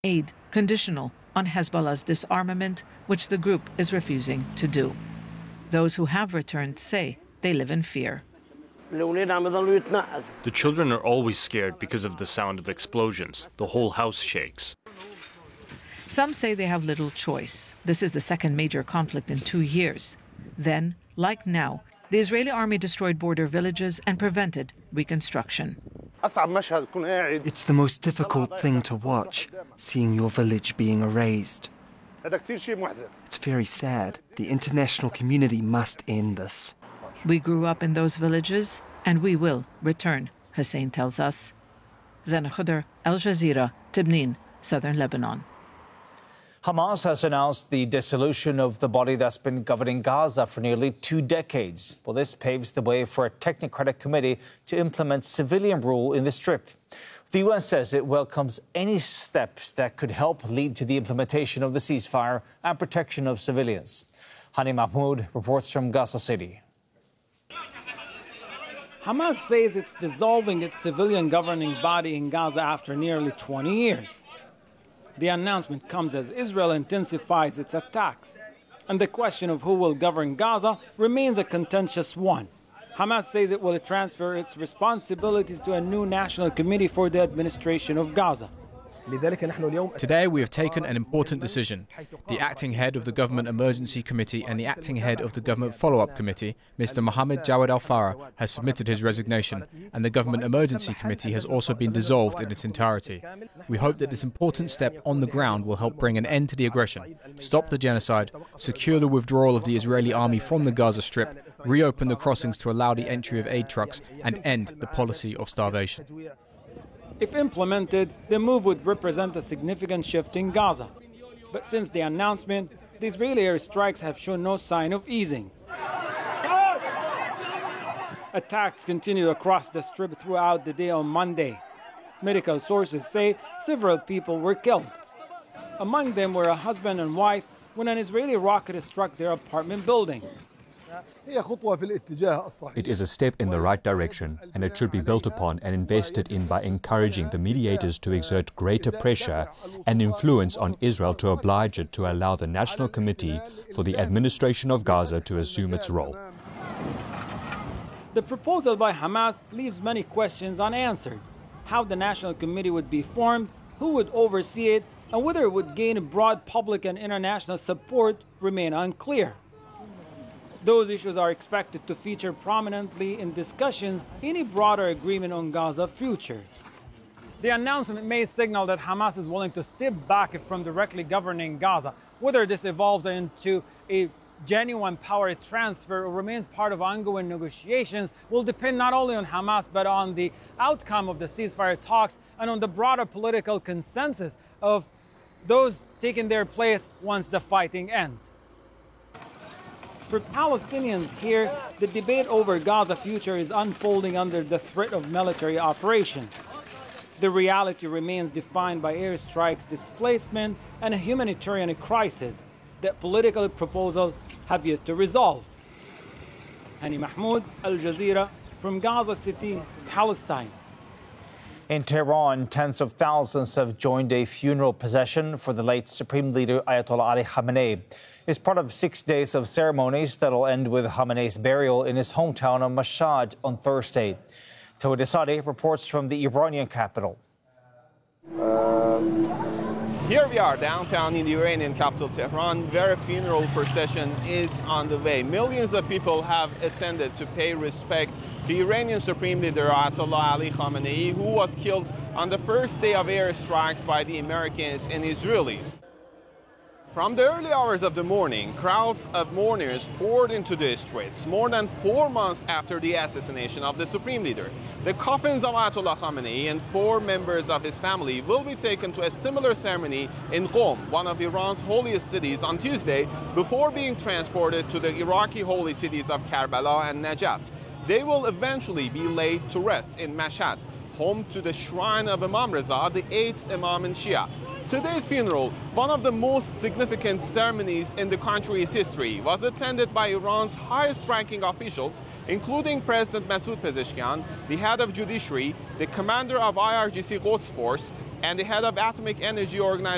aid conditional on Hezbollah's disarmament, which the group is refusing to do. Those who have returned say they live in fear. The children are always scared because of the sound of explosions. The whole house shakes. Some say they have little choice. This is the second major conflict in 2 years. Then, like now, the Israeli army destroyed border villages and prevented reconstruction. It's the most difficult thing to watch, seeing your village being erased. It's very sad. The international community must end this. We grew up in those villages, and we will return, Hussein tells us. Zana Khudr, Al Jazeera, Tibnin, Southern Lebanon. Hamas has announced the dissolution of the body that's been governing Gaza for nearly 2 decades. Well, this paves the way for a technocratic committee to implement civilian rule in the Strip. The UN says it welcomes any steps that could help lead to the implementation of the ceasefire and protection of civilians. Hani Mahmoud reports from Gaza City. Hamas says it's dissolving its civilian governing body in Gaza after nearly 20 years. The announcement comes as Israel intensifies its attacks, and the question of who will govern Gaza remains a contentious one. Hamas says it will transfer its responsibilities to a new national committee for the administration of Gaza. Today we have taken an important decision. The acting head of the Government Emergency Committee and the acting head of the Government Follow-up Committee, Mr. Mohammed Jawad Al-Farah, has submitted his resignation, and the Government Emergency Committee has also been dissolved in its entirety. We hope that this important step on the ground will help bring an end to the aggression, stop the genocide, secure the withdrawal of the Israeli army from the Gaza Strip, reopen the crossings to allow the entry of aid trucks, and end the policy of starvation. If implemented, the move would represent a significant shift in Gaza. But since the announcement, the Israeli airstrikes have shown no sign of easing. Attacks continued across the Strip throughout the day on Monday. Medical sources say several people were killed. Among them were a husband and wife when an Israeli rocket struck their apartment building. It is a step in the right direction, and it should be built upon and invested in by encouraging the mediators to exert greater pressure and influence on Israel to oblige it to allow the National Committee for the Administration of Gaza to assume its role. The proposal by Hamas leaves many questions unanswered. How the National Committee would be formed, who would oversee it, and whether it would gain broad public and international support remain unclear. Those issues are expected to feature prominently in discussions in a broader agreement on Gaza's future. The announcement may signal that Hamas is willing to step back from directly governing Gaza. Whether this evolves into a genuine power transfer or remains part of ongoing negotiations will depend not only on Hamas but on the outcome of the ceasefire talks and on the broader political consensus of those taking their place once the fighting ends. For Palestinians here, the debate over Gaza's future is unfolding under the threat of military operations. The reality remains defined by airstrikes, displacement, and a humanitarian crisis that political proposals have yet to resolve. Hani Mahmoud, Al Jazeera, from Gaza City, Palestine. In Tehran, tens of thousands have joined a funeral procession for the late Supreme Leader Ayatollah Ali Khamenei. It's part of 6 days of ceremonies that will end with Khamenei's burial in his hometown of Mashhad on Thursday. Tawad Sadeh reports from the Iranian capital. Here we are downtown in the Iranian capital, Tehran, where a funeral procession is on the way. Millions of people have attended to pay respect to Iranian Supreme Leader Ayatollah Ali Khamenei, who was killed on the first day of airstrikes by the Americans and Israelis. From the early hours of the morning, crowds of mourners poured into the streets. More than 4 months after the assassination of the Supreme Leader, the coffins of Ayatollah Khamenei and 4 members of his family will be taken to a similar ceremony in Qom, one of Iran's holiest cities, on Tuesday, before being transported to the Iraqi holy cities of Karbala and Najaf. They will eventually be laid to rest in Mashhad, home to the shrine of Imam Reza, the 8th Imam in Shia. Today's funeral, one of the most significant ceremonies in the country's history, was attended by Iran's highest-ranking officials, including President Masoud Pezeshkian, the head of judiciary, the commander of IRGC Quds Force, and the head of Atomic Energy Organization.